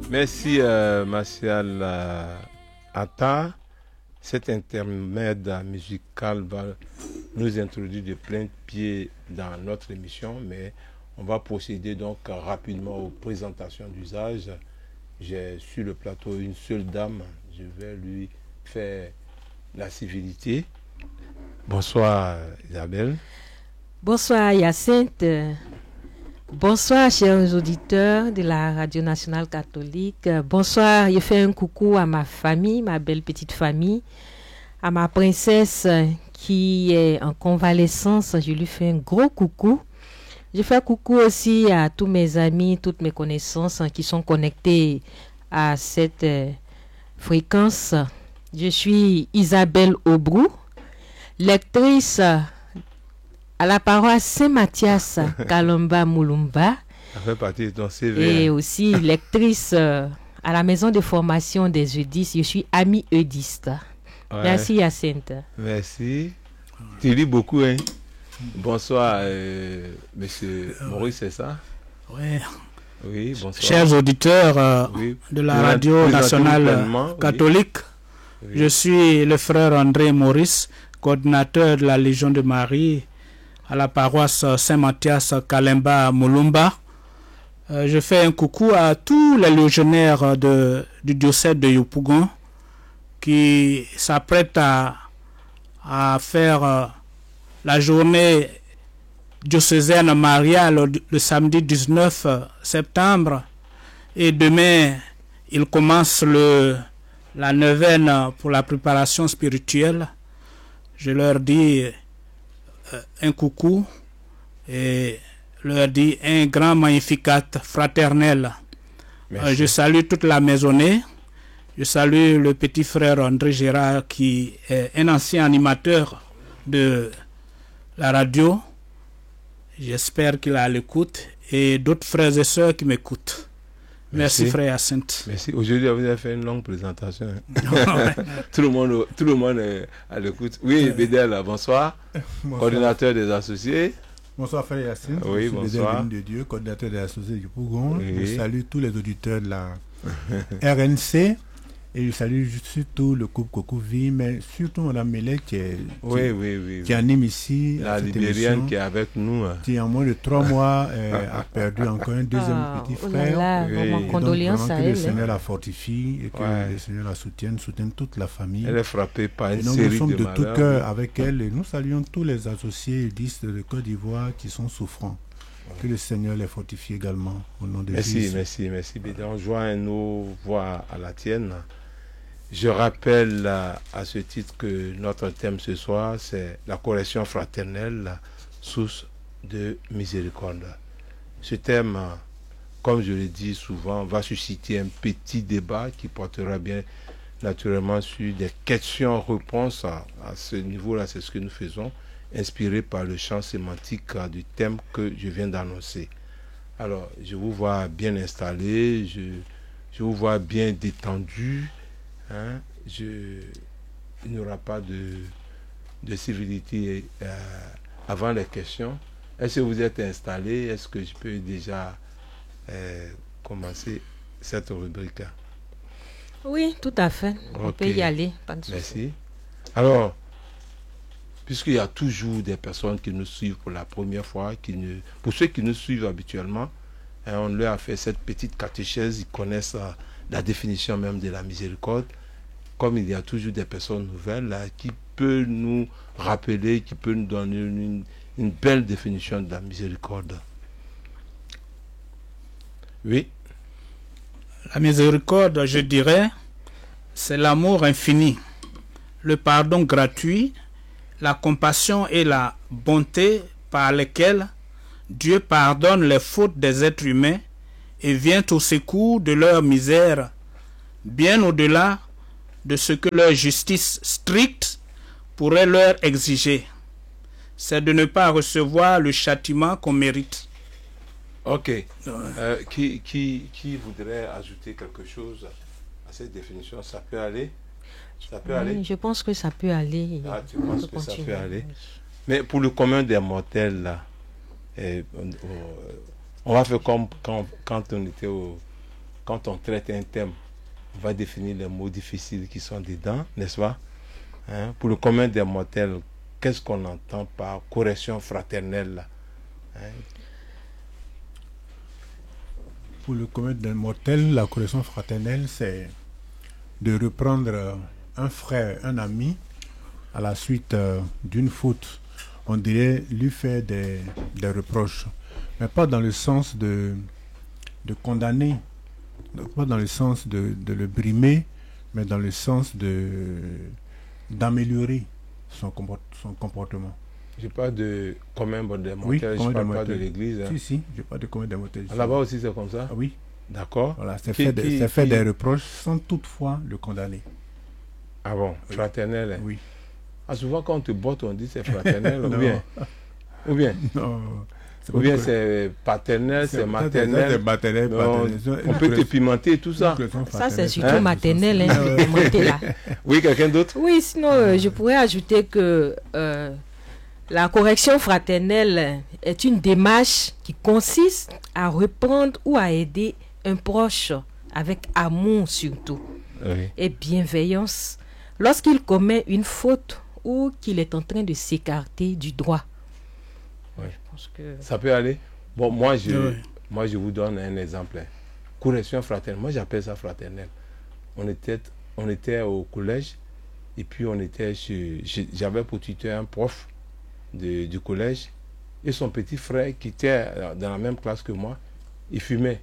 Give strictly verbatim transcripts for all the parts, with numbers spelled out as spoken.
Merci euh, Martial euh, Atta. Cet intermède musical va nous introduire de plein pied dans notre émission, mais on va procéder donc rapidement aux présentations d'usage. J'ai sur le plateau une seule dame, je vais lui faire la civilité. Bonsoir Isabelle. Bonsoir Hyacinthe. Bonsoir chers auditeurs de la Radio Nationale Catholique. Bonsoir, je fais un coucou à ma famille, ma belle petite famille, à ma princesse qui est en convalescence, je lui fais un gros coucou. Je fais un coucou aussi à tous mes amis, toutes mes connaissances qui sont connectés à cette fréquence. Je suis Isabelle Aubrou, lectrice à la paroisse Saint-Mathias, Kalamba Mulumba. Ça fait partie de ton C V. Et aussi lectrice euh, à la maison de formation des eudistes. Je suis amie eudiste. Ouais. Merci Hyacinthe. Merci. Tu lis beaucoup, hein? Bonsoir, euh, monsieur Maurice, c'est ça? Oui. Oui, bonsoir. Chers auditeurs euh, oui. de la Radio Nationale Catholique, oui. Oui. Je suis le frère André Maurice, coordinateur de la Légion de Marie à la paroisse Saint-Mathias Kalemba Mulumba. Euh, je fais un coucou à tous les légionnaires de, du diocèse de Yopougon qui s'apprêtent à, à faire euh, la journée diocésaine mariale le, le samedi dix-neuf septembre. Et demain, ils commencent le, la neuvaine pour la préparation spirituelle. Je leur dis un coucou et leur dit un grand magnificat fraternel. Euh, je salue toute la maisonnée. Je salue le petit frère André Gérard qui est un ancien animateur de la radio. J'espère qu'il est à l'écoute et d'autres frères et sœurs qui m'écoutent. Merci, Merci frère Hyacinthe. Merci. Aujourd'hui, vous avez fait une longue présentation. tout, le monde, tout le monde est à l'écoute. Oui, Bédel, bonsoir. bonsoir. Coordinateur des associés. Bonsoir frère Hyacinthe. Oui, je suis bonsoir. Bédel de Dieu, coordinateur des associés du Pougon. Oui. Je salue tous les auditeurs de la R N C. Et je salue surtout le couple Cocouvi, mais surtout Mme Mélé qui, est, oui, qui, oui, oui, qui oui. anime ici. La Libérienne qui est avec nous. Qui en moins de trois mois euh, a perdu encore un deuxième ah, petit oh frère. là là, oui. Mon condoléances à que elle. le Seigneur la fortifie et que ouais. le Seigneur la soutienne, soutienne toute la famille. Elle est frappée par une et donc, série nous sommes de, de malheurs. tout cœur avec elle et nous saluons tous les associés eudistes de Côte d'Ivoire qui sont souffrants. Que le Seigneur les fortifie également au nom de merci, Jésus. Merci, merci, merci. On joint nos voix à la tienne. Je rappelle à, à ce titre que notre thème ce soir, c'est la correction fraternelle, source de miséricorde. Ce thème, comme je le dis souvent, va susciter un petit débat qui portera bien naturellement sur des questions-réponses. À, à ce niveau-là, c'est ce que nous faisons, inspiré par le champ sémantique du thème que je viens d'annoncer. Alors, je vous vois bien installé, je, je vous vois bien détendu. Hein, je, il n'y aura pas de, de civilité euh, avant les questions. Est-ce que vous êtes installé? Est-ce que je peux déjà euh, commencer cette rubrique? Oui, tout à fait. Okay. On peut y aller. Pas de Merci. Alors, puisqu'il y a toujours des personnes qui nous suivent pour la première fois, qui ne, pour ceux qui nous suivent habituellement, hein, on leur a fait cette petite catéchèse, ils connaissent euh, la définition même de la miséricorde. Comme il y a toujours des personnes nouvelles là, qui peuvent nous rappeler, qui peuvent nous donner une, une belle définition de la miséricorde. Oui. La miséricorde, je dirais, c'est l'amour infini, le pardon gratuit, la compassion et la bonté par lesquelles Dieu pardonne les fautes des êtres humains et vient au secours de leur misère, bien au-delà de ce que leur justice stricte pourrait leur exiger. C'est de ne pas recevoir le châtiment qu'on mérite. Ok. Euh, qui, qui, qui voudrait ajouter quelque chose à cette définition? Ça peut aller? Ça peut oui, aller? Je pense que ça peut aller. Ah, tu penses que ça peut aller? Mais pour le commun des mortels, là, eh, on, on, on va faire comme quand, quand on était au, quand on traite un thème, on va définir les mots difficiles qui sont dedans, n'est-ce pas? Hein? Pour le commun des mortels, qu'est-ce qu'on entend par correction fraternelle? Hein? Pour le commun des mortels, la correction fraternelle, c'est de reprendre un frère, un ami, à la suite euh, d'une faute. On dirait lui faire des, des reproches, mais pas dans le sens de, de condamner, pas dans le sens de, de le brimer, mais dans le sens de d'améliorer son, comport, son comportement. Je parle de commun des mortels, oui, je ne parle pas de l'église. Hein. Si, si, je parle de commun des mortels. Là-bas aussi c'est comme ça? Ah, oui. D'accord. Voilà, c'est fait, de, qui, fait qui... des reproches sans toutefois le condamner. Ah bon, oui. Fraternel. Hein. Oui. Ah, souvent quand on te botte, on dit c'est fraternel, ou bien? Ou bien? Non. Ou bien c'est paternel, c'est maternel. C'est maternel, paternel. On peut te pimenter tout ça. Ça, c'est surtout hein? maternel. Hein, pimenter, là. Oui, quelqu'un d'autre? Oui, sinon, euh, je pourrais ajouter que euh, la correction fraternelle est une démarche qui consiste à reprendre ou à aider un proche avec amour surtout oui. et bienveillance lorsqu'il commet une faute ou qu'il est en train de s'écarter du droit. Oui. Je pense que... Ça peut aller. Bon, moi je, oui. moi, je vous donne un exemple. Correction fraternelle. Moi, j'appelle ça fraternelle. On était, on était au collège et puis on était chez... J'avais pour tuteur un prof de, du collège et son petit frère qui était dans la même classe que moi, il fumait.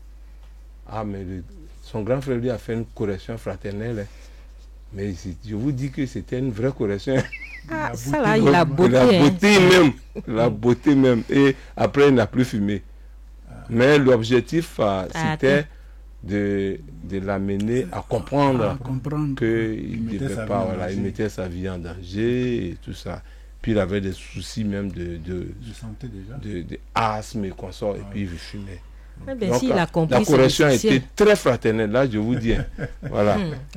Ah, mais le, son grand frère lui a fait une correction fraternelle. Mais je vous dis que c'était une vraie correction. Ah, ça là, il a beauté. La beauté hein. même. La beauté même. Et après, il n'a plus fumé. Mais l'objectif, euh, c'était de, de l'amener à comprendre, à comprendre qu'il ne devait pas, voilà, il mettait sa vie en danger et tout ça. Puis il avait des soucis même de, de, de santé déjà. De, de asthme et consort, et puis il fumait. Eh ben, Donc, si, il a compris, la correction a été très fraternelle, là, je vous dis. Voilà.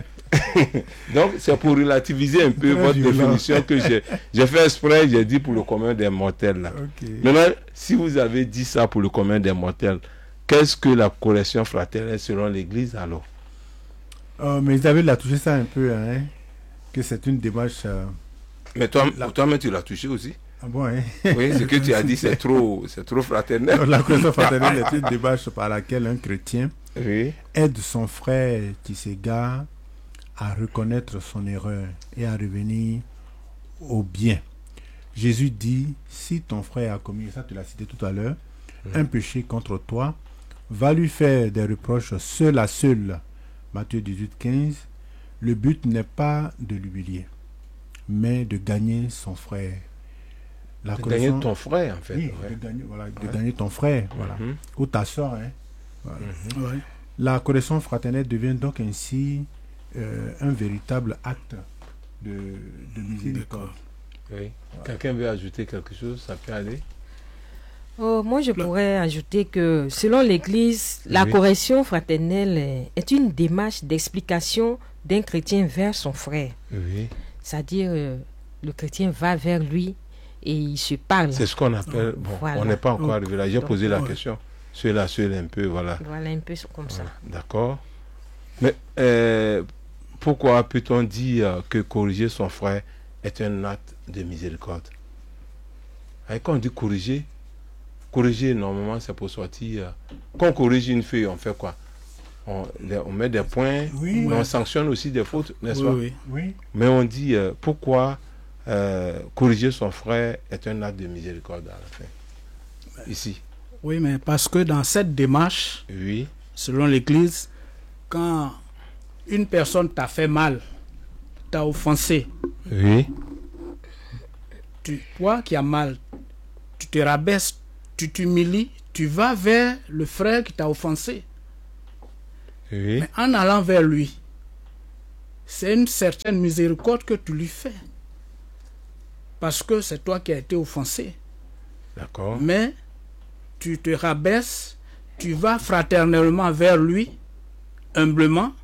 Donc, c'est pour relativiser un peu votre violent. définition que j'ai fait exprès, j'ai dit pour le commun des mortels. Là. Okay. Maintenant, si vous avez dit ça pour le commun des mortels, qu'est-ce que la correction fraternelle selon l'Église alors? Oh, mais Isabelle a touché ça un peu, hein, que c'est une démarche... Euh, mais toi, la... toi-même, tu l'as touché aussi? Ah bon, hein? Oui, ce que tu as dit, c'est trop, c'est trop fraternel. La correction fraternelle est une démarche par laquelle un chrétien oui. aide son frère qui s'égare à reconnaître son erreur et à revenir au bien. Jésus dit, si ton frère a commis, ça tu l'as cité tout à l'heure, mmh. un péché contre toi, va lui faire des reproches seul à seul. Matthieu dix-huit, quinze. Le but n'est pas de l'humilier, mais de gagner son frère. La de gagner ton frère, en fait. Oui, ouais. de, gagner, voilà, de ouais. gagner ton frère, voilà. Mmh. Ou ta soeur. Hein. Voilà. Mmh. Ouais. La correction fraternelle devient donc ainsi euh, un véritable acte de, de miséricorde. Oui. Ouais. Quelqu'un veut ajouter quelque chose, ça peut aller? Oh, moi, je pourrais ajouter que, selon l'Église, la oui. correction fraternelle est une démarche d'explication d'un chrétien vers son frère. Oui. C'est-à-dire, euh, le chrétien va vers lui et il se parle. C'est ce qu'on appelle... Bon, voilà. On n'est pas encore arrivé là. J'ai Donc, posé la ouais. question. Celui-là, celui-là, un peu, voilà. Voilà, un peu comme ça. Voilà. D'accord. Mais euh, pourquoi peut-on dire que corriger son frère est un acte de miséricorde? Et quand on dit corriger, corriger, normalement, c'est pour sortir... Quand on corrige une fille, on fait quoi? On, on met des points, oui, mais ouais. on sanctionne aussi des fautes, n'est-ce oui, pas? Oui, oui. Mais on dit, euh, pourquoi euh, corriger son frère est un acte de miséricorde à la fin? Ici. Oui, mais parce que dans cette démarche, oui. selon l'Église, quand une personne t'a fait mal, t'a offensé, oui. tu, toi qui as mal, tu te rabaisses, tu t'humilies, tu vas vers le frère qui t'a offensé. Oui. Mais en allant vers lui, c'est une certaine miséricorde que tu lui fais. Parce que c'est toi qui as été offensé. D'accord. Mais tu te rabaisses, tu vas fraternellement vers lui, humblement,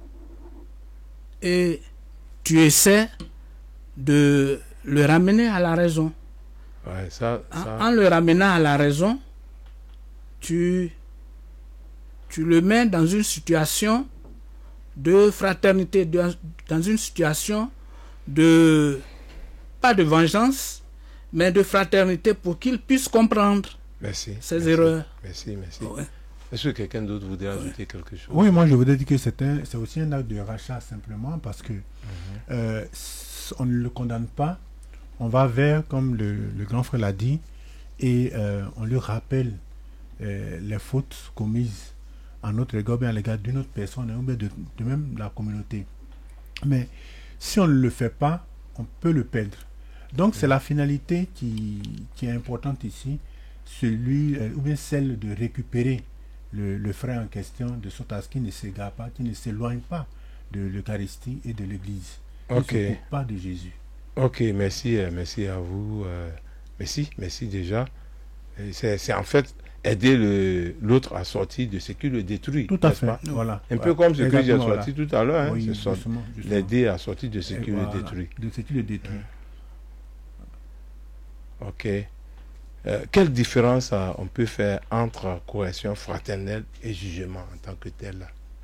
et tu essaies de le ramener à la raison. Ouais, ça, ça... En, en le ramenant à la raison, tu, tu le mets dans une situation de fraternité, de, dans une situation de, pas de vengeance, mais de fraternité pour qu'il puisse comprendre merci, ses merci, erreurs. Merci, merci. Ouais. Est-ce que quelqu'un d'autre voudrait ajouter ouais. quelque chose? Oui, moi je voudrais dire que c'est, un, c'est aussi un acte de rachat simplement parce que mm-hmm. euh, on ne le condamne pas, on va vers, comme le, le grand frère l'a dit, et euh, on lui rappelle euh, les fautes commises à notre égard, bien à l'égard d'une autre personne, ou bien de, de même la communauté. Mais si on ne le fait pas, on peut le perdre. Donc c'est la finalité qui, qui est importante ici, celui, euh, ou bien celle de récupérer le, le frère en question, de sorte à ce qu'il ne s'égare pas, qu'il ne s'éloigne pas de l'Eucharistie et de l'Église. Ok. Il ne s'occupe pas de Jésus. Ok, merci, merci à vous. Euh, merci, merci déjà. C'est, c'est en fait aider le, l'autre à sortir de ce qui le détruit. Tout à fait. Pas voilà. Un voilà. peu comme ce que j'ai voilà. sorti tout à l'heure. Hein, oui, c'est justement, justement. L'aider à sortir de ce et qui voilà, le détruit. De ce qui le détruit. Ok. Euh, quelle différence euh, on peut faire entre correction fraternelle et jugement en tant que tel?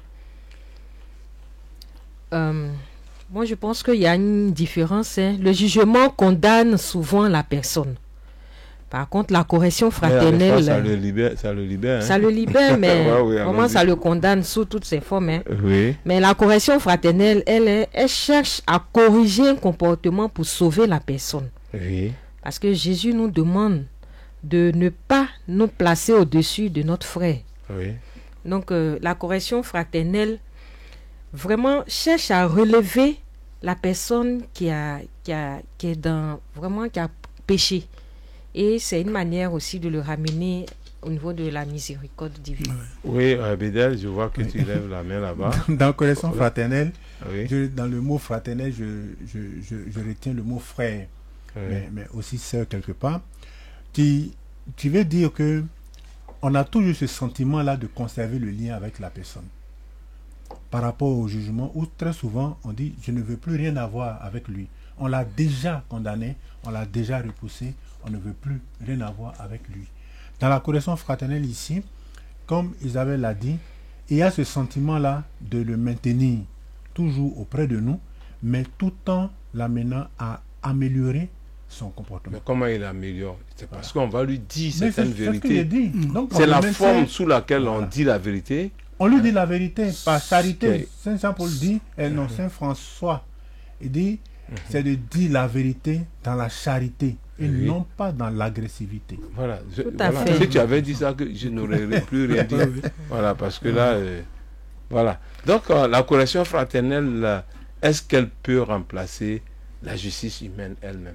euh, Moi, je pense qu'il y a une différence. Hein. Le jugement condamne souvent la personne. Par contre, la correction fraternelle... Fois, ça le libère. Ça le libère, hein. Ça le libère, mais ouais, oui, vraiment, ça le condamne sous toutes ses formes. Hein. Oui. Mais la correction fraternelle, elle, elle cherche à corriger un comportement pour sauver la personne. Oui. Parce que Jésus nous demande de ne pas nous placer au-dessus de notre frère. Oui. Donc, euh, la correction fraternelle vraiment cherche à relever la personne qui a, qui a, qui est dans, vraiment, qui a péché. Et c'est une manière aussi de le ramener au niveau de la miséricorde divine. Oui, euh, Bédel, je vois que oui. tu lèves la main là-bas. Dans la correction fraternelle, oui. je, dans le mot fraternel, je, je, je, je retiens le mot frère, oui. mais, mais aussi sœur quelque part, qui, qui veut dire que on a toujours ce sentiment-là de conserver le lien avec la personne. Par rapport au jugement, où très souvent on dit je ne veux plus rien avoir avec lui. On l'a déjà condamné, on l'a déjà repoussé, on ne veut plus rien avoir avec lui. Dans la correction fraternelle ici, comme Isabelle l'a dit, il y a ce sentiment-là de le maintenir toujours auprès de nous, mais tout en l'amenant à améliorer son comportement. Mais comment il améliore? C'est parce voilà. qu'on va lui dire mais certaines c'est, vérités. C'est, dit. Donc, c'est la forme sous laquelle voilà. on dit la vérité. On lui dit la vérité par charité. Saint Jean-Paul dit, et non, Saint François, il dit, mm-hmm. c'est de dire la vérité dans la charité et oui. non pas dans l'agressivité. Voilà. Je, Tout à voilà. fait. Si tu avais dit ça, que je n'aurais plus rien dit. Voilà, parce que là, euh, voilà. Donc, euh, la correction fraternelle, là, est-ce qu'elle peut remplacer la justice humaine elle-même?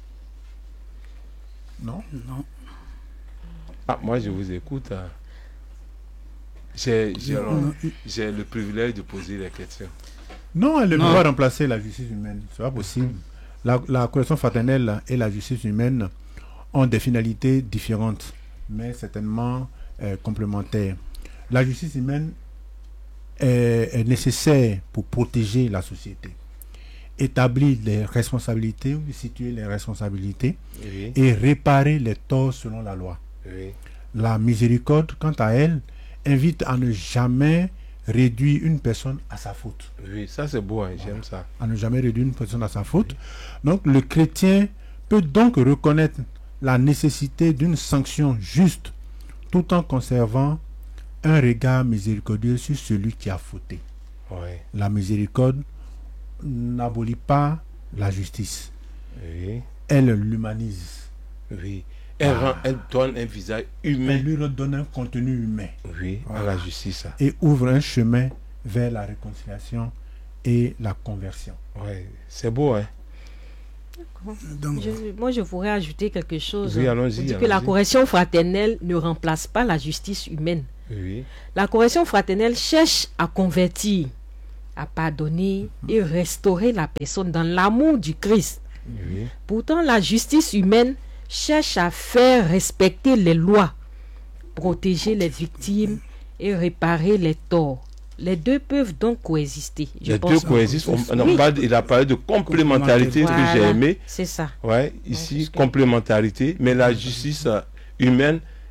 Non. Non. Ah, moi, je vous écoute. Hein. J'ai, j'ai, j'ai le privilège de poser les questions. Non, elle ne peut pas remplacer la justice humaine. Ce n'est pas possible. La, la correction fraternelle et la justice humaine ont des finalités différentes, mais certainement euh, complémentaires. La justice humaine est, est nécessaire pour protéger la société, établir les responsabilités, ou situer les responsabilités, oui. et réparer les torts selon la loi. Oui. La miséricorde, quant à elle, invite à ne jamais réduire une personne à sa faute. Oui, ça c'est beau, hein, j'aime ça. À ne jamais réduire une personne à sa faute. Oui. Donc le chrétien peut donc reconnaître la nécessité d'une sanction juste tout en conservant un regard miséricordieux sur celui qui a fauté. Oui. La miséricorde n'abolit pas la justice. Oui. Elle l'humanise. Oui. Elle, ah. rend, elle donne un visage humain. Elle lui redonne un contenu humain. Oui, voilà. À la justice. Et ouvre un chemin vers la réconciliation et la conversion. Oui, c'est beau, hein. Donc, je, moi, je pourrais ajouter quelque chose. Oui, allons-y. Dire allons-y. que la correction fraternelle ne remplace pas la justice humaine. Oui. La correction fraternelle cherche à convertir, à pardonner mm-hmm. et restaurer la personne dans l'amour du Christ. Oui. Pourtant, la justice humaine cherche à faire respecter les lois, protéger les victimes et réparer les torts. Les deux peuvent donc coexister. Je les pense deux coexistent. On, on oui. pas, il a parlé de complémentarité, voilà, que j'ai aimé. C'est ça. Ouais, ici, donc, complémentarité. Mais la justice humaine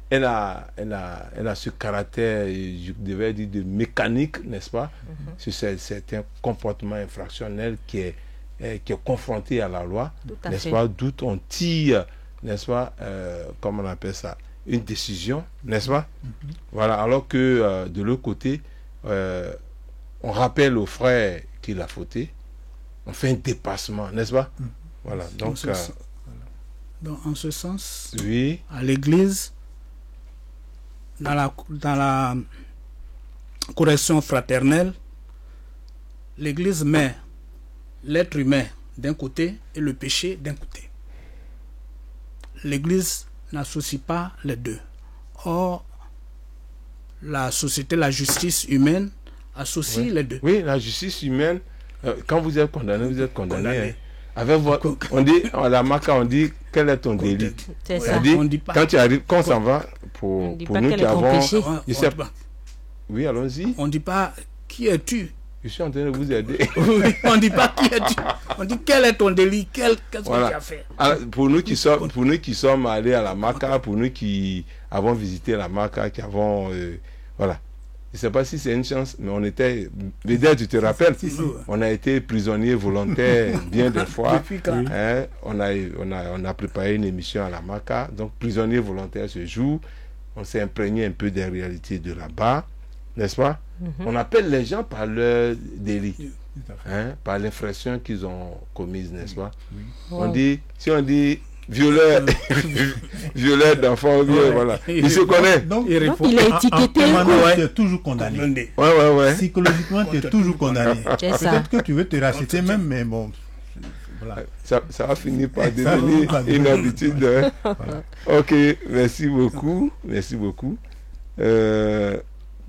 elle a, elle a, elle a ce caractère, je devais dire, de mécanique, n'est-ce pas, mm-hmm. sur certains comportements infractionnels qui est, qui est confronté à la loi, n'est-ce pas, d'où on tire, n'est-ce pas, euh, comment on appelle ça, une décision, n'est-ce pas, mm-hmm. voilà, alors que euh, de l'autre côté, euh, on rappelle au frère qu'il a fauté, on fait un dépassement, n'est-ce pas, mm-hmm. voilà, donc... Euh, Donc, en ce sens, oui. à l'église, dans la, dans la correction fraternelle, l'église met l'être humain d'un côté et le péché d'un côté. L'église n'associe pas les deux. Or, la société, la justice humaine associe oui. les deux. Oui, la justice humaine, euh, quand vous êtes condamné, vous êtes condamné. condamné. Hein. Avec votre, on dit, à la Maca, on dit, quel est ton délit? C'est ça. Dit, on dit pas. Quand tu arrives, quand on s'en va, pour, pour nous qui avons... Péché. Je sais pas. Oui, allons-y. On ne dit pas, qui es-tu? Je suis en train de vous aider. Oui, on ne dit pas qui es-tu. On dit, quel est ton délit? Quel, Qu'est-ce voilà. que tu as fait? Alors, pour, nous qui sommes, pour nous qui sommes allés à la Maca, pour nous qui avons visité la Maca, qui avons... Euh, voilà. Je ne sais pas si c'est une chance, mais on était... Vedette, tu te rappelles, on a été prisonniers volontaires bien des fois. Hein, on, a, on, a, on a préparé une émission à la Maca. Donc, prisonniers volontaires ce jour. On s'est imprégné un peu des réalités de là-bas, n'est-ce pas? Mm-hmm. On appelle les gens par leur délit, hein, par l'infraction qu'ils ont commise, n'est-ce pas? Oui. On wow. dit, si on dit... violeur violeur d'enfants, ouais, voilà. Il, il se connaît. Donc, il, donc, il est étiqueté. En, en, en ouais. Tu es toujours condamné. Ouais, ouais, ouais. Psychologiquement, tu es toujours condamné. Peut-être que tu veux te racheter même, mais bon. Voilà. Ça, ça va finir par devenir une habitude. Hein. Voilà. Ok, merci beaucoup. Merci beaucoup. Euh,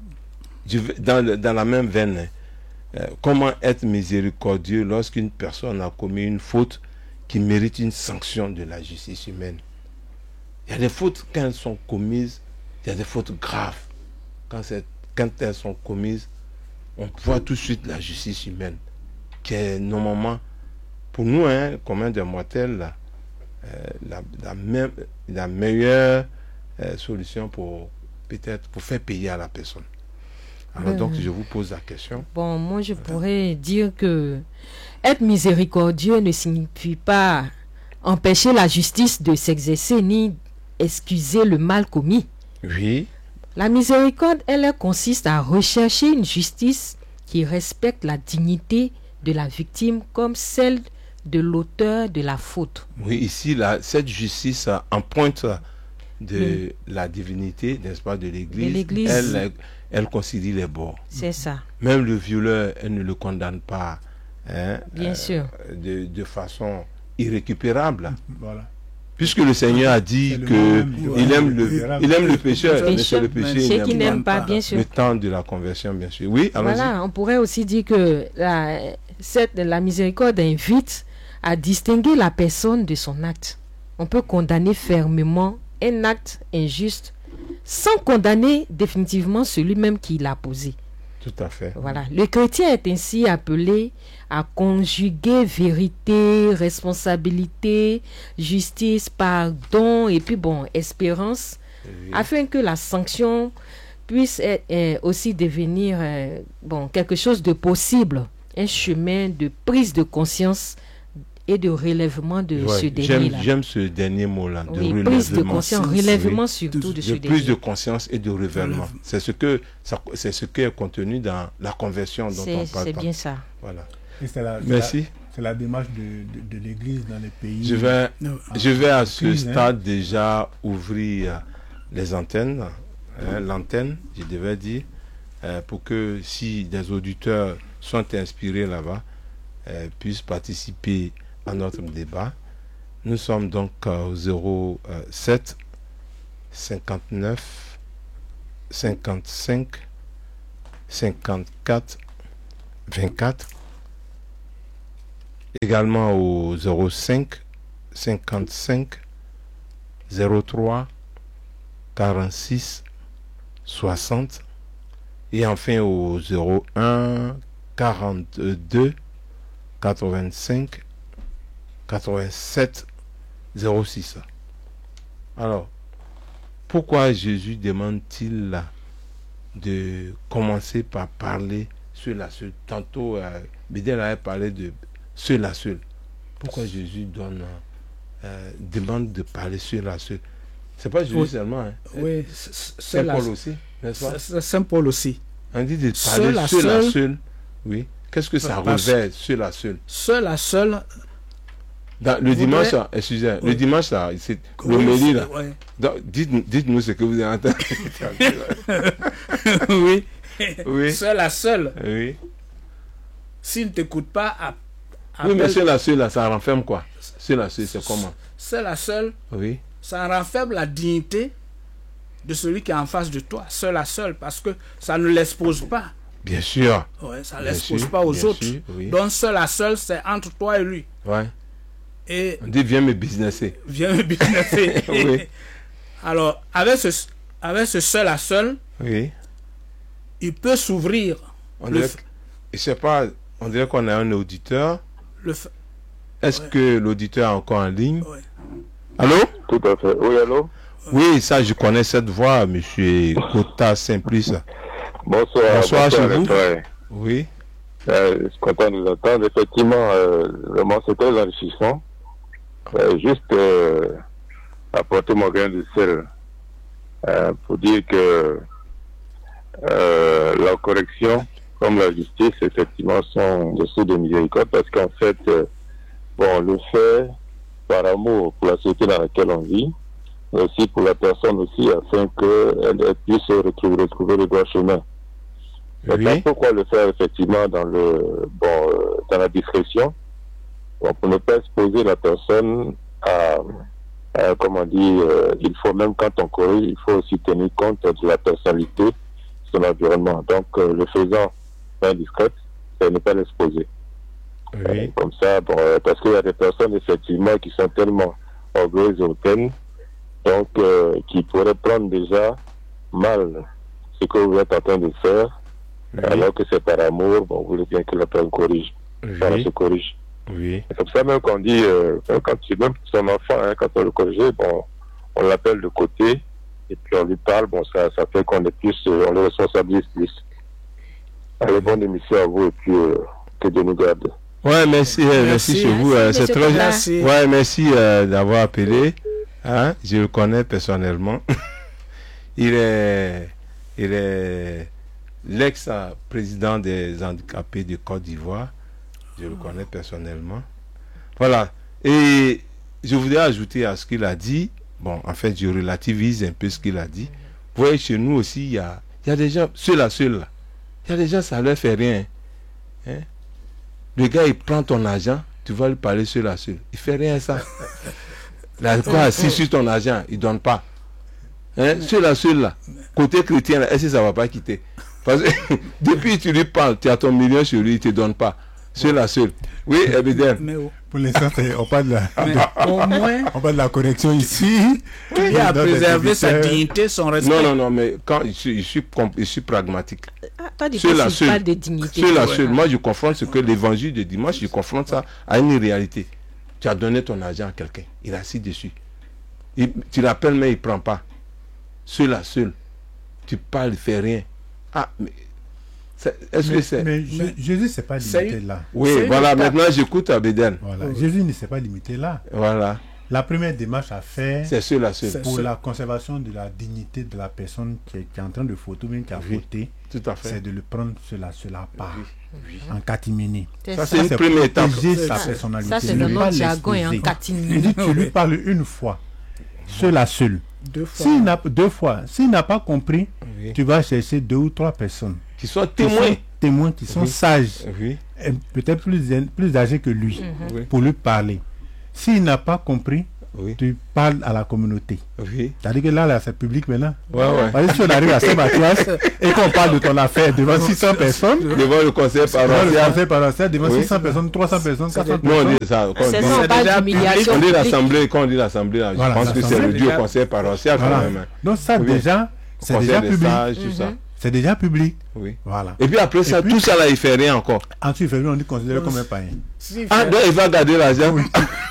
je vais, dans, dans la même veine, euh, comment être miséricordieux lorsqu'une personne a commis une faute qui méritent une sanction de la justice humaine? Il y a des fautes quand elles sont commises, il y a des fautes graves. Quand, quand elles sont commises, on voit tout de suite la justice humaine, qui est normalement, pour nous, hein, commun des mortels, la, euh, la, la, même, la meilleure euh, solution pour peut-être pour faire payer à la personne. Alors euh, donc, je vous pose la question. Bon, moi, je voilà. pourrais dire que être miséricordieux ne signifie pas empêcher la justice de s'exercer ni excuser le mal commis. Oui. La miséricorde, elle, consiste à rechercher une justice qui respecte la dignité de la victime comme celle de l'auteur de la faute. Oui, ici, là, cette justice en pointe de mm. la divinité, n'est-ce pas, de l'Église. l'Église. Elle, elle considère les bords. C'est ça. Même le violeur, elle ne le condamne pas. Hein, Bien euh, sûr. De, de façon irrécupérable. Voilà. Puisque le Seigneur a dit que il aime, le, il aime le pécheur, mais c'est le péché ceux qui n'aiment pas, bien sûr. Le temps de la conversion, bien sûr. Oui, allons-y. Voilà, on pourrait aussi dire que la, cette, la miséricorde invite à distinguer la personne de son acte. On peut condamner fermement un acte injuste sans condamner définitivement celui-même qui l'a posé. Tout à fait. Voilà. Le chrétien est ainsi appelé à conjuguer vérité, responsabilité, justice, pardon et puis bon, espérance, oui. afin que la sanction puisse être, euh, aussi devenir euh, bon, quelque chose de possible, un chemin de prise de conscience et de relèvement de ouais, ce dernier-là. J'aime ce dernier mot-là, de oui, relèvement. Prise de conscience, relèvement oui. surtout de, de ce dernier. Prise de conscience et de relèvement. C'est ce que ça, c'est ce qui est contenu dans la conversion dont on parle. C'est bien ça. Voilà. Et c'est la, Merci. C'est la, la démarche de, de, de l'Église dans les pays. Je vais, non, je vais à ce crise, stade hein. déjà ouvrir les antennes, hein, l'antenne, je devais dire, euh, pour que si des auditeurs sont inspirés là-bas, euh, puissent participer à notre débat. Nous sommes donc au zéro sept cinquante-neuf cinquante-cinq cinquante-quatre vingt-quatre, également au zéro cinq cinquante-cinq zéro trois quarante-six soixante et enfin au zéro un quarante-deux quatre-vingt-cinq quatre-vingt-sept zéro six. Alors, pourquoi Jésus demande-t-il là de commencer par parler seul à seul? Tantôt, euh, Bédel avait parlé de seul à seul. Pourquoi Jésus donne, euh, demande de parler seul à seul? C'est pas Jésus oui. seulement. Hein. Oui, Saint Paul la... aussi, n'est-ce pas? Saint Paul aussi. On dit de parler seul à seul. seul, à seul. Oui. Qu'est-ce que ça revêt, seul à seul? Seul à seul. Dans, le dimanche, là, excusez, oui. le dimanche, là, c'est oui, l'homélie, là. Oui. Donc, dites, dites-nous ce que vous avez entendu. oui. oui. Seul à seul. Oui. S'il ne t'écoute pas, à, oui, mais seul à seul, là, ça renferme quoi? Seul à seul, c'est comment? Seul à seul, oui. ça renferme la dignité de celui qui est en face de toi, seul à seul, parce que ça ne l'expose pas. Bien sûr. Ouais, ça ne l'expose pas aux autres. Sûr, oui. Donc, seul à seul, c'est entre toi et lui. Ouais. Et on dit viens me businesser. Viens me businesser. oui. Alors, avec ce, avec ce seul à seul, oui. il peut s'ouvrir. On dirait, f... je sais pas, on dirait qu'on a un auditeur. Le f... Est-ce ouais. que l'auditeur est encore en ligne? Ouais. Allô? Tout à fait. Oui, allô? Oui, ça, je connais cette voix, monsieur Kota Simplice. Bonsoir. Bonsoir, chez vous. Ouais. Oui. Euh, je suis content de vous entendre. Effectivement, euh, vraiment, c'est très enrichissant. Euh, juste euh, apporter mon grain de sel euh, pour dire que euh, la correction, comme la justice, effectivement, sont des sceaux de miséricorde parce qu'en fait, euh, bon, le fait par amour pour la société dans laquelle on vit, mais aussi pour la personne aussi, afin qu'elle puisse retrouver, retrouver le droit chemin. Oui. Pourquoi le faire effectivement dans le bon euh, dans la discrétion, bon, pour ne pas exposer la personne à, à comment dire, euh, il faut même quand on corrige, il faut aussi tenir compte de la personnalité, de son environnement. Donc euh, le faisant indiscrète, c'est ne pas l'exposer. Oui. Euh, comme ça, bon, euh, parce qu'il y a des personnes effectivement qui sont tellement orgueilleuses et hautaines, donc euh, qui pourraient prendre déjà mal ce que vous êtes en train de faire. Oui. Alors que c'est par amour, bon, vous voulez bien que la personne corrige. Oui. Ça se corrige. Oui. C'est comme ça même qu'on dit, euh, quand tu même son enfant, hein, quand on le corrige, bon, on l'appelle de côté, et puis on lui parle, bon, ça, ça fait qu'on est plus, euh, on le responsabilise plus. Allez, bonne émission à vous, et puis euh, que Dieu nous garde. Ouais, merci, euh, merci, merci chez vous. Euh, c'est très merci. Ouais, merci euh, d'avoir appelé. Hein, je le connais personnellement. il est, il est l'ex-président des handicapés de Côte d'Ivoire. Je le connais personnellement. Voilà. Et je voudrais ajouter à ce qu'il a dit. Bon, en fait, je relativise un peu ce qu'il a dit. Vous voyez, chez nous aussi, il y a, il y a des gens, ceux-là, ceux-là. Il y a des gens, ça ne leur fait rien. Hein? Le gars, il prend ton argent, tu vas lui parler seul à seul. Il ne fait rien, ça. Là, quoi, assis sur ton argent, il ne donne pas. Hein? Seul à seul, là. Côté chrétien, est-ce que ça ne va pas quitter? Parce que depuis que tu lui parles, tu as ton million sur lui, il ne te donne pas. Seul à seul. Oui, Ebeden. Pour l'instant, on parle de la, de, au moins, on parle de la correction ici. Il a préservé sa dignité, son respect. Non, non, non, mais quand je suis, je suis, je suis pragmatique. Ah, toi, du seul coup, à c'est seul. pas de dignité. Seul à seul. Moi, je confronte ce que l'évangile de dimanche, je confronte ça à une réalité. Tu as donné ton argent à quelqu'un, il est assis dessus. Il, tu l'appelles, mais il ne prend pas. Seul à seul. Tu parles, il ne fait rien. Ah, mais. Est-ce mais, que c'est. Mais je, Jésus ne s'est pas limité là. Oui, voilà, maintenant j'écoute Abeden. Voilà. Oui. Jésus ne s'est pas limité là. Voilà. La première démarche à faire, c'est seul à seul. Pour seul. la conservation de la dignité de la personne qui est, qui est en train de fauter, même qui a oui, fauté, tout à fait. C'est de le prendre cela, cela part, oui, oui. en catimini. Ça, c'est une première étape. Sa personnalité. Ça, c'est dans notre jargon et en catimini. Tu lui parles une fois, seul à seul. Deux fois. S'il n'a, deux fois. S'il n'a pas compris, oui. tu vas chercher deux ou trois personnes. Qui soient témoins. Témoins qui sont oui. sages, oui. peut-être plus, plus âgés que lui, mm-hmm. pour lui parler. S'il n'a pas compris, oui. tu parles à la communauté. Oui. C'est-à-dire que là, là c'est public maintenant. Ouais, ouais. Parce que si on arrive à Saint-Mathias et qu'on parle de ton affaire devant six cents personnes, devant le conseil paroissial, devant le conseil paroissial, devant oui. six cents personnes, trois cents personnes, quatre cents personnes. Non, on dit ça. Quand c'est ça, on parle d'humiliation. On dit l'assemblée, quand on dit l'assemblée, je voilà, pense que c'est le Dieu conseil paroissial voilà. quand même. Donc ça, oui. déjà, c'est déjà public. Sages, tout ça. C'est déjà public. Oui. Voilà. Et puis après ça, puis, tout ça là, il fait rien encore. Ensuite, il fait rien, on dit considéré comme un païen. Ah, donc il va garder l'argent. Oui.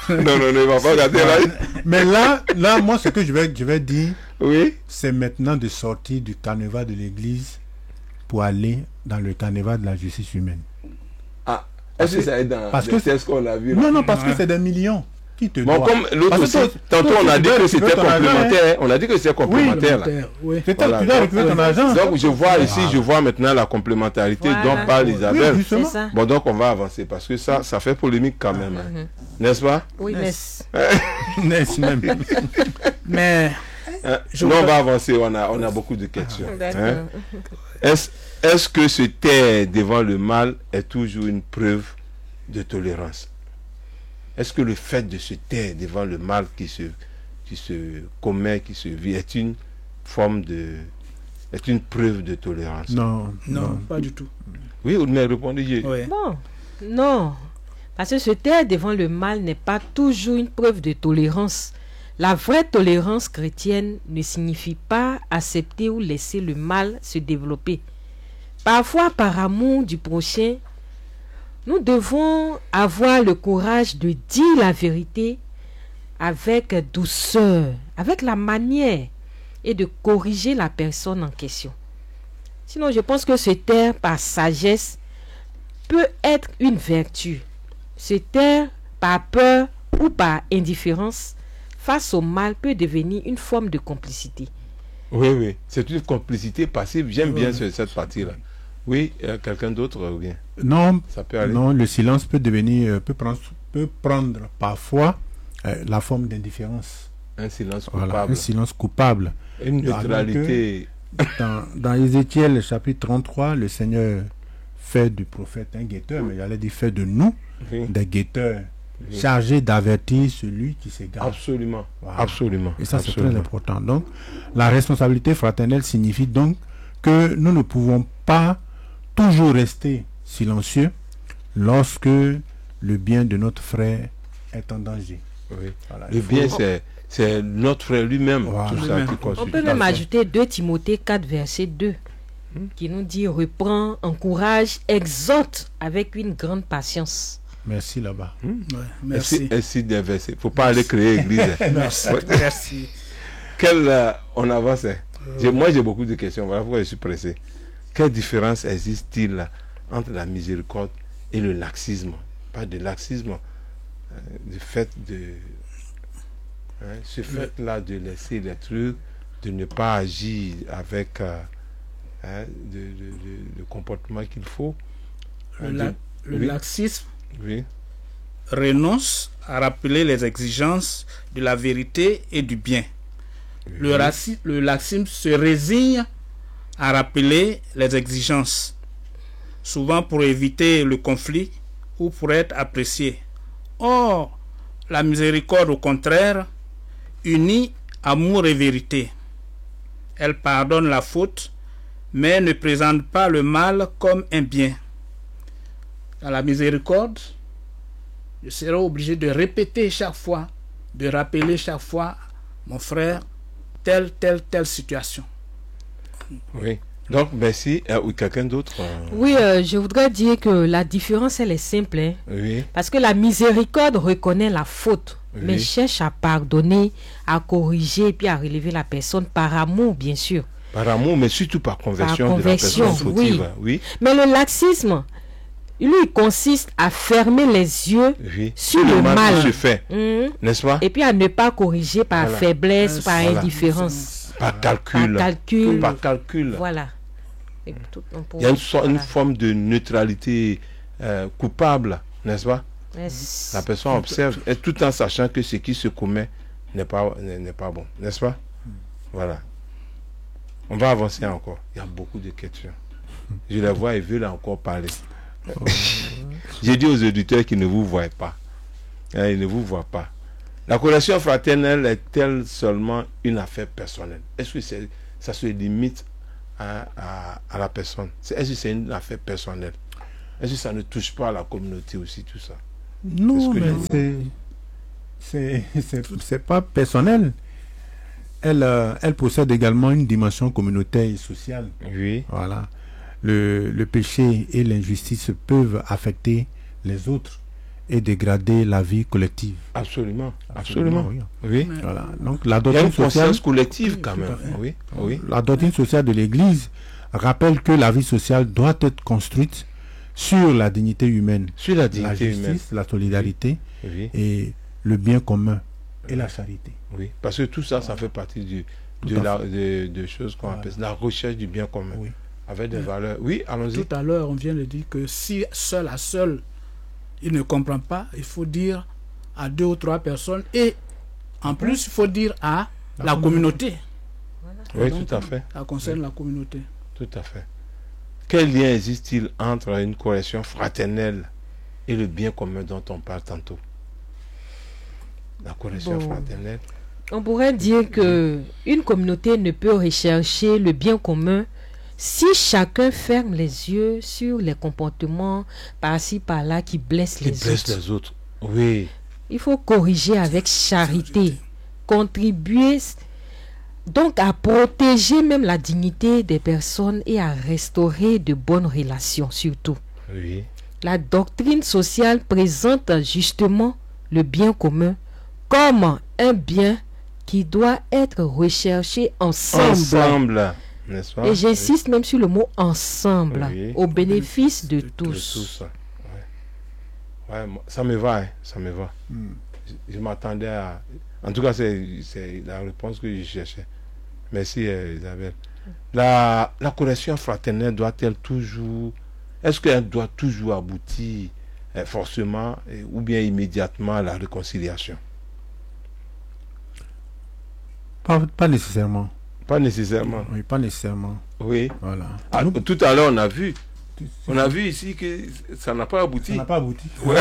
non, non, non, il va pas regarder là. Mais là, là, moi, ce que je vais, je vais dire, oui, c'est maintenant de sortir du carnaval de l'église pour aller dans le carnaval de la justice humaine. Ah, est-ce que ça est dans parce que c'est ce qu'on a vu là? Non, non, parce Ouais. que c'est des millions qui te Bon, doivent. comme l'autre Parce aussi, que toi- tantôt toi, on a tu dit dois que récupérer c'était ton argent, complémentaire. On a dit que c'était complémentaire. là. Oui. C'est toi Voilà. qui dois récupérer ton argent. Donc je vois ici, Voilà. je vois maintenant la complémentarité Voilà. dont parle Isabelle. Oui, C'est justement. ça. Bon, donc on va avancer parce que ça, ça fait polémique quand même, hein. Mhm. N'est-ce pas? Oui, mais N'est-ce même. Mais Hein? Je Non, on voudrais- va avancer, on a, on a beaucoup de questions. D'accord. Hein? Est-ce, est-ce que se taire devant le mal est toujours une preuve de tolérance? Est-ce que le fait de se taire devant le mal qui se, qui se commet, qui se vit, est une forme de... est une preuve de tolérance? Non, non, non. pas du tout. Oui, ou mais répondez. Oui. bon, non. Parce que se taire devant le mal n'est pas toujours une preuve de tolérance. La vraie tolérance chrétienne ne signifie pas accepter ou laisser le mal se développer. Parfois, par amour du prochain, nous devons avoir le courage de dire la vérité avec douceur, avec la manière et de corriger la personne en question. Sinon, je pense que se taire par sagesse peut être une vertu. Se taire par peur ou par indifférence face au mal peut devenir une forme de complicité. Oui, oui, c'est une complicité passive. J'aime bien Ouais. ce- cette partie-là. Oui, euh, quelqu'un d'autre ou bien? Non, Ça peut aller. non, le silence peut devenir, euh, peut prendre, peut prendre parfois euh, la forme d'indifférence. Un silence Voilà, coupable. un silence coupable. Une Alors neutralité. Dans, dans Ézéchiel chapitre trente-trois, le Seigneur fait du prophète un guetteur, mais il allait dire fait de nous Oui. des guetteurs Oui. chargés d'avertir celui qui s'égare. Absolument. Voilà. Absolument. Et ça, c'est très Absolument. important. Donc, la responsabilité fraternelle signifie donc que nous ne pouvons pas toujours rester silencieux lorsque le bien de notre frère est en danger. Oui. Voilà, Le il faut- bien, c'est, c'est notre frère lui-même. Voilà. Tout ça Lui-même. qui On constitue. peut même Tout à fait. ajouter deux Timothée quatre, verset deux, qui nous dit « Reprends, encourage, exhorte avec une grande patience. Merci là-bas. Ouais, Merci. merci. Ainsi des versets. Il ne faut pas aller créer église. Merci. Ouais. Merci. Quelle, euh, on avance. hein. J'ai- moi, j'ai beaucoup de questions. Voilà pourquoi je suis pressé. Quelle différence existe-t-il entre la miséricorde et le laxisme? Pas de laxisme, euh, du fait de... hein, ce fait-là de laisser les trucs, de ne pas agir avec euh, hein, de- de- de- le comportement qu'il faut. Le, Hein, la- de- le oui. laxisme Oui, renonce à rappeler les exigences de la vérité et du bien. Le, raci- le laxisme se résigne à rappeler les exigences, souvent pour éviter le conflit ou pour être apprécié. Or, la miséricorde, au contraire, unit amour et vérité. Elle pardonne la faute, mais ne présente pas le mal comme un bien. Dans la miséricorde, je serai obligé de répéter chaque fois, de rappeler chaque fois, mon frère, telle, telle, telle situation. oui. Donc, merci. Euh, ou quelqu'un d'autre euh, Oui, euh, je voudrais dire que la différence, elle est simple. hein. Oui, Parce que la miséricorde reconnaît la faute, Oui. mais cherche à pardonner, à corriger, puis à relever la personne par amour, bien sûr. par amour, mais surtout par conversion, Par de la personne conversion, fautive. Oui, Mais le laxisme, lui, il consiste à fermer les yeux oui. sur le mal mal. qui se fait, hum, n'est-ce pas? et puis à ne pas corriger par Voilà. faiblesse, par Voilà. indifférence, Par par calcul. calcul. Par calcul. Voilà. Et tout, on peut- Il y a une, so- une voilà. forme de neutralité euh, coupable, n'est-ce pas? Yes. La personne observe, et tout en sachant que ce qui se commet n'est pas, n'est n'est pas bon, n'est-ce pas? Voilà. On va avancer encore. Il y a beaucoup de questions. Je les vois, ils veulent encore parler. J'ai dit aux auditeurs qu'ils ne vous voient pas. Hein, ils ne vous voient pas. La correction fraternelle est-elle seulement une affaire personnelle? Est-ce que c'est, ça se limite à, à, à la personne? C'est- Est-ce que c'est une affaire personnelle? Est-ce que ça ne touche pas à la communauté aussi, tout ça? Non, Est-ce que mais c'est, c'est, c'est, c'est pas personnel. Elle, euh, elle possède également une dimension communautaire et sociale. Oui. Voilà. Le, le péché et l'injustice peuvent affecter les autres et dégrader la vie collective. Absolument, absolument. absolument oui. oui. Voilà. Donc la doctrine Il y a une sociale conscience collective quand même. Oui. Oui. La doctrine sociale de l'Église rappelle que la vie sociale doit être construite sur la dignité humaine, sur la dignité la justice, humaine, la solidarité oui. Oui. et le bien commun et la charité. Oui, parce que tout ça, ça fait partie du, de, la, de, de choses qu'on voilà. appelle la recherche du bien commun, oui. avec des oui. valeurs. Oui, allons-y. Tout à l'heure, on vient de dire que si seul à seul, il ne comprend pas, il faut dire à deux ou trois personnes et en plus, il faut dire à la, la communauté. Voilà. Oui, donc, tout à fait. Ça concerne oui. la communauté. Tout à fait. Quel lien existe-t-il entre une cohésion fraternelle et le bien commun dont on parle tantôt? La cohésion bon. fraternelle. On pourrait dire que une communauté ne peut rechercher le bien commun si chacun ferme les yeux sur les comportements par-ci par-là qui blessent les qui blessent autres. les autres. Oui. Il faut corriger avec charité, contribuer donc à protéger même la dignité des personnes et à restaurer de bonnes relations surtout. Oui. La doctrine sociale présente justement le bien commun comme un bien qui doit être recherché ensemble. Ensemble, n'est-ce pas? Et j'insiste oui. même sur le mot ensemble, oui. au bénéfice de, de tous. De tous. Ouais. Ouais, ça me va, hein, ça me va. Mm. Je, je m'attendais à... En tout cas, c'est, c'est la réponse que je cherchais. Merci euh, Isabelle. La, la correction fraternelle doit-elle toujours... Est-ce qu'elle doit toujours aboutir euh, forcément euh, ou bien immédiatement à la réconciliation? Pas, pas nécessairement. Pas nécessairement. Oui, pas nécessairement. Oui. Voilà. Ah, Nous, tout à l'heure, on a vu. On a vu ici que ça n'a pas abouti. Ça n'a pas abouti. Ouais.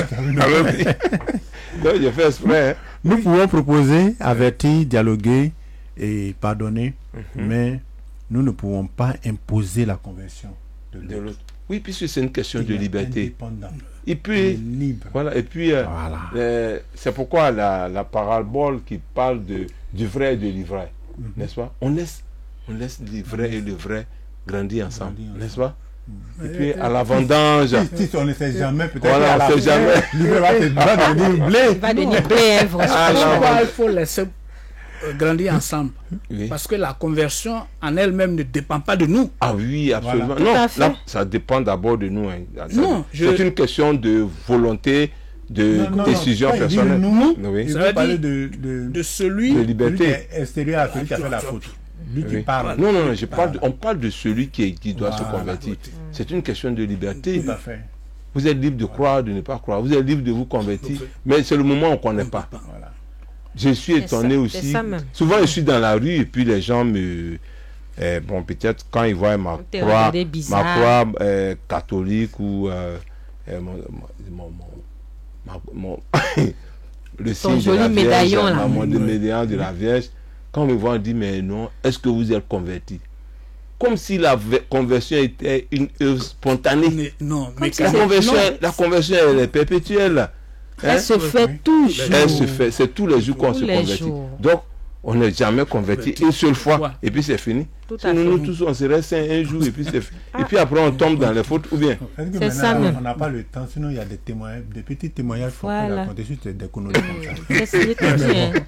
Donc, j'ai fait exprès. Hein. Nous oui. pouvons proposer, avertir, dialoguer et pardonner, mm-hmm. mais nous ne pouvons pas imposer la conversion de l'autre. De l'autre. Oui, puisque c'est une question Il de liberté. Et puis, libre. Voilà, et puis euh, voilà. euh, c'est pourquoi la, la parabole qui parle de, du vrai et de l'ivraie, mm-hmm. n'est-ce pas? On laisse, on laisse l'ivraie et le vrai grandir ensemble, ensemble. n'est-ce pas? Mm-hmm. Et puis à la vendange. Si, si on ne sait jamais, peut-être voilà, on ne sait jamais. L'ivraie va, va devenir blé. Il va devenir blé, franchement. Il faut laisser grandir ensemble. Oui. Parce que la conversion en elle-même ne dépend pas de nous. Ah oui, absolument. Voilà. Non, là, ça dépend d'abord de nous. Hein. Non, c'est je... une question de volonté, de non, non, décision non, personnelle. Nous, oui. Ça veut parler de, de, de celui de liberté. Celui qui est extérieur à celui qui a fait la faute. Lui oui. qui parle. Non, non, non, je parle de, on parle de celui qui, est, qui doit voilà, se convertir. C'est une question de liberté. Tout à fait. Vous êtes libre de croire, de ne pas croire. Vous êtes libre de vous convertir. Mais c'est le moment où on ne connaît pas. Voilà. Je suis étonné ça, aussi. Souvent, je suis dans la rue et puis les gens me... Eh, bon, peut-être quand ils voient ma croix, ma croix euh, catholique ou euh, euh, mon, mon, mon, mon le signe de la médaillon, Vierge, là. mon oui. médaillon de la Vierge, quand on me voit, on dit, mais non, est-ce que vous êtes converti? Comme si la conversion était une œuvre spontanée. Mais, non, mais la, conversion, non. la conversion, elle est perpétuelle. Elle hein? se fait oui. toujours. Elle se fait, c'est tous les jours qu'on se convertit. Jours. Donc, on n'est jamais converti une seule fois, ouais. et puis c'est fini. Sinon, nous tous, on serait saints un jour, et puis c'est fini. Ah. Et puis après, on tombe dans les fautes, ou bien. C'est ça même. On n'a pas le temps, sinon il y a des témoignages, des petits témoignages pour voilà. raconter juste des conneries comme ça. C'est ouais.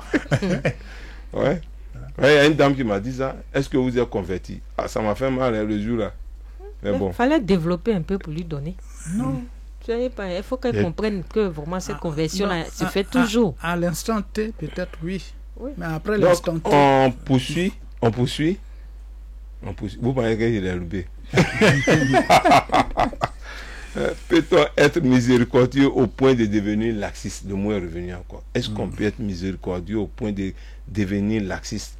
Ouais, il y a une dame qui m'a dit ça. Est-ce que vous êtes converti? Ah, ça m'a fait mal hein, le jour là. Mais bon. Il fallait développer un peu pour lui donner. Non. Pas, il faut qu'elle et... comprenne que vraiment cette conversion-là se fait toujours. À, à l'instant T, peut-être oui. oui. Mais après donc, l'instant T. On poursuit. On poursuit. On poursuit. Vous pensez qu'il est loupé? Peut-on être miséricordieux au point de devenir laxiste? Le mot est revenu encore. Est-ce mm. qu'on peut être miséricordieux au point de devenir laxiste?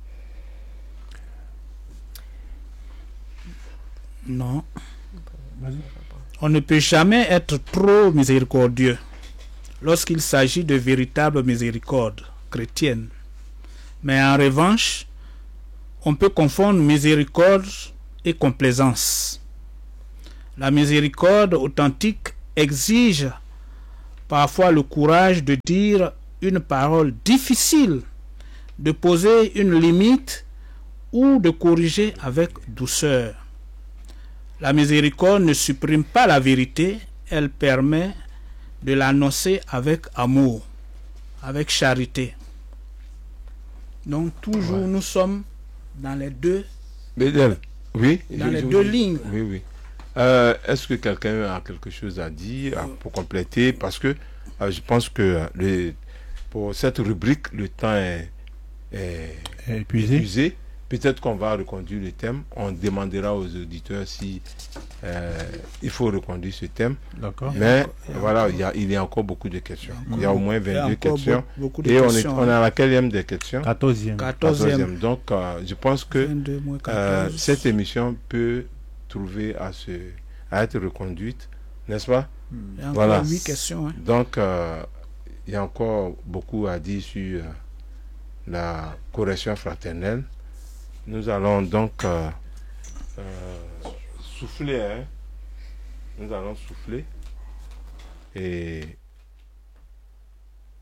Non. Vas-y. On ne peut jamais être trop miséricordieux lorsqu'il s'agit de véritable miséricorde chrétienne. Mais en revanche, on peut confondre miséricorde et complaisance. La miséricorde authentique exige parfois le courage de dire une parole difficile, de poser une limite ou de corriger avec douceur. La miséricorde ne supprime pas la vérité, elle permet de l'annoncer avec amour, avec charité. Donc toujours ouais. nous sommes dans les deux, Bédel, oui, dans je, les je, deux je, lignes. Oui, oui. Euh, est-ce que quelqu'un a quelque chose à dire à, pour compléter? Parce que euh, je pense que euh, le, pour cette rubrique, le temps est, est, est épuisé. épuisé. Peut-être qu'on va reconduire le thème. On demandera aux auditeurs si euh, il faut reconduire ce thème. D'accord. Mais il y a voilà, encore, il y, a, il y a encore beaucoup de questions. Il y a, il y a au moins vingt-deux questions. Beaucoup de et questions, on est, on est à la quatrième des questions? quatorzième. quatorzième. Donc, euh, je pense que euh, cette émission peut trouver à, se, à être reconduite, n'est-ce pas? Il y a voilà. encore huit questions. Hein. Donc, euh, il y a encore beaucoup à dire sur euh, la correction fraternelle. Nous allons donc euh, euh, souffler. Hein? Nous allons souffler. Et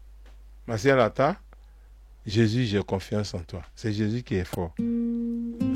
Martial Atta, Jésus, j'ai confiance en toi. C'est Jésus qui est fort.